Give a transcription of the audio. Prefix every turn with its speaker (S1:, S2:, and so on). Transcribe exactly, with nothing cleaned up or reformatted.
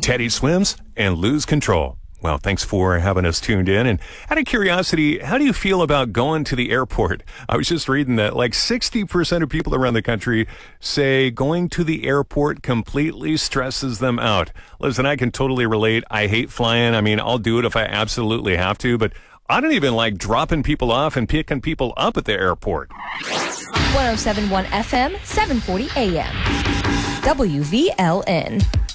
S1: Teddy swims and lose control. Well, thanks for having us tuned in. And out of curiosity, how do you feel about going to the airport? I was just reading that like sixty percent of people around the country say going to the airport completely stresses them out. Listen, I can totally relate. I hate flying. I mean, I'll do it if I absolutely have to, but I don't even like dropping people off and picking people up at the airport.
S2: one oh seven point one F M, seven forty A M. W V L N.